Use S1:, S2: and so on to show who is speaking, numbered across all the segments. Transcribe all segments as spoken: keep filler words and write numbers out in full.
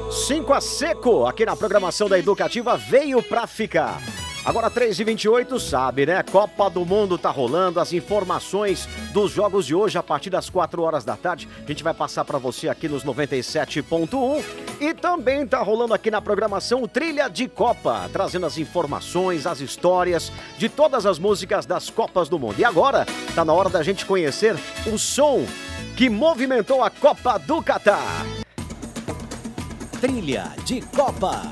S1: cinco a seco, aqui na programação da Educativa, veio pra ficar. Agora três e vinte e oito, sabe, né? Copa do Mundo tá rolando, as informações dos jogos de hoje a partir das quatro horas da tarde. A gente vai passar pra você aqui nos noventa e sete ponto um. E também tá rolando aqui na programação o Trilha de Copa, trazendo as informações, as histórias de todas as músicas das Copas do Mundo. E agora tá na hora da gente conhecer o som que movimentou a Copa do Catar. Trilha de Copa.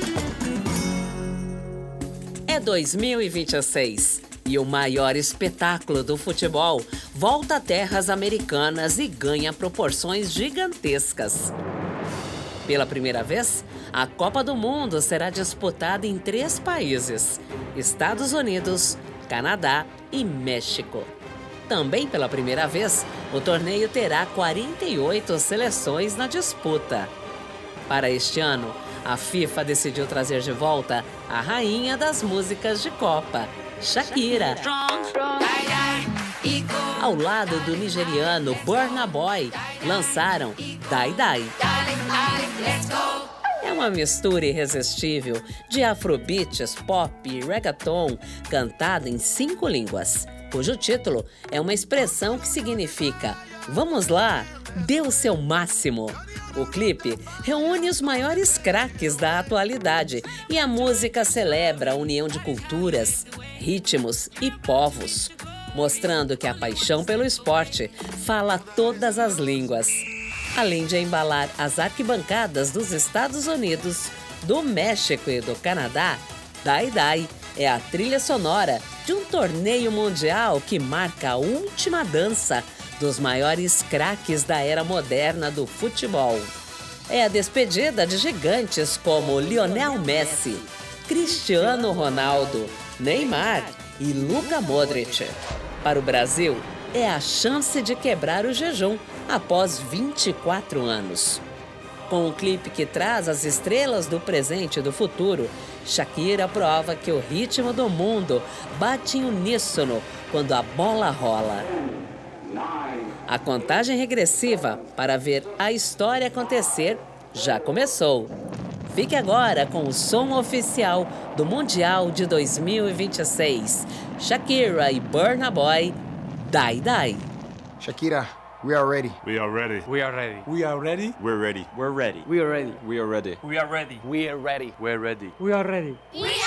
S2: É dois mil e vinte e seis e o maior espetáculo do futebol volta a terras americanas e ganha proporções gigantescas. Pela primeira vez, a Copa do Mundo será disputada em três países: Estados Unidos, Canadá e México. Também pela primeira vez, o torneio terá quarenta e oito seleções na disputa. Para este ano, a FIFA decidiu trazer de volta a rainha das músicas de Copa, Shakira. Ao lado do nigeriano Burna Boy, lançaram Die Die. É uma mistura irresistível de afrobeats, pop e reggaeton cantada em cinco línguas, cujo título é uma expressão que significa "Vamos lá, dê o seu máximo". O clipe reúne os maiores craques da atualidade e a música celebra a união de culturas, ritmos e povos, mostrando que a paixão pelo esporte fala todas as línguas. Além de embalar as arquibancadas dos Estados Unidos, do México e do Canadá, Die Die é a trilha sonora de um torneio mundial que marca a última dança dos maiores craques da era moderna do futebol. É a despedida de gigantes como Lionel Messi, Cristiano Ronaldo, Neymar e Luka Modric. Para o Brasil, é a chance de quebrar o jejum após vinte e quatro anos. Com um clipe que traz as estrelas do presente e do futuro, Shakira prova que o ritmo do mundo bate em uníssono quando a bola rola. A contagem regressiva para ver a história acontecer já começou. Fique agora com o som oficial do Mundial de dois mil e vinte e seis. Shakira e Burna Boy, Die Die.
S3: Shakira, we are ready.
S4: We are ready.
S5: We are ready.
S6: We are ready.
S4: We're ready.
S6: We're ready.
S5: We are ready.
S4: We are ready.
S5: We are ready.
S6: We are ready.
S5: We're ready.
S6: We are ready.
S7: We